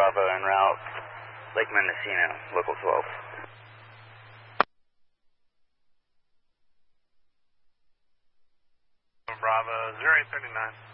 Bravo en route, Lake Mendocino, local 12. Bravo 0839.